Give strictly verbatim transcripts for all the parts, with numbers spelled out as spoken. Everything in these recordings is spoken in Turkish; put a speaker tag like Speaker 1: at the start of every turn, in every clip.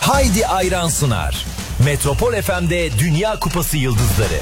Speaker 1: Haydi Ayran sunar. Metropol F M'de Dünya Kupası yıldızları.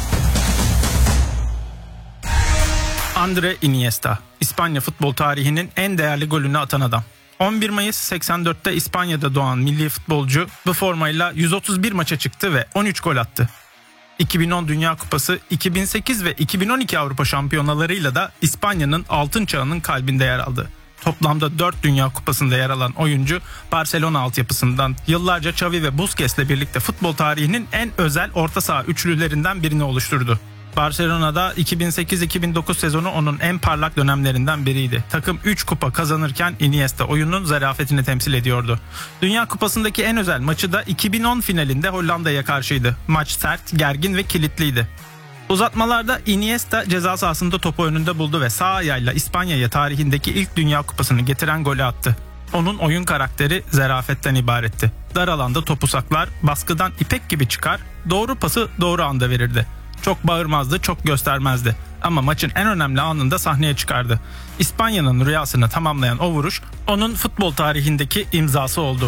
Speaker 2: Andre Iniesta, İspanya futbol tarihinin en değerli golünü atan adam. on bir Mayıs seksen dörtte İspanya'da doğan milli futbolcu bu formayla yüz otuz bir maça çıktı ve on üç gol attı. iki bin on Dünya Kupası, iki bin sekiz ve iki bin on iki Avrupa şampiyonalarıyla da İspanya'nın altın çağının kalbinde yer aldı. Toplamda dört Dünya Kupası'nda yer alan oyuncu, Barcelona altyapısından yıllarca Xavi ve Busquets'le birlikte futbol tarihinin en özel orta saha üçlülerinden birini oluşturdu. Barcelona'da iki bin sekiz iki bin dokuz sezonu onun en parlak dönemlerinden biriydi. Takım üç kupa kazanırken Iniesta oyunun zarafetini temsil ediyordu. Dünya Kupası'ndaki en özel maçı da iki bin on finalinde Hollanda'ya karşıydı. Maç sert, gergin ve kilitliydi. Uzatmalarda Iniesta ceza sahasında topu önünde buldu ve sağ ayağıyla İspanya'ya tarihindeki ilk Dünya Kupası'nı getiren golü attı. Onun oyun karakteri zarafetten ibaretti. Dar alanda topu saklar, baskıdan ipek gibi çıkar, doğru pası doğru anda verirdi. Çok bağırmazdı, çok göstermezdi. Ama maçın en önemli anında sahneye çıkardı. İspanya'nın rüyasını tamamlayan o vuruş, onun futbol tarihindeki imzası oldu.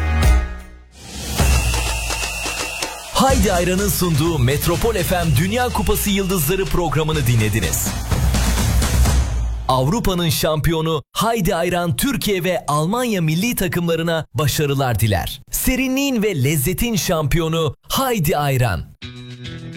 Speaker 1: Haydi Ayran'ın sunduğu Metropol F M Dünya Kupası Yıldızları programını dinlediniz. Avrupa'nın şampiyonu Haydi Ayran Türkiye ve Almanya milli takımlarına başarılar diler. Serinliğin ve lezzetin şampiyonu Haydi Ayran.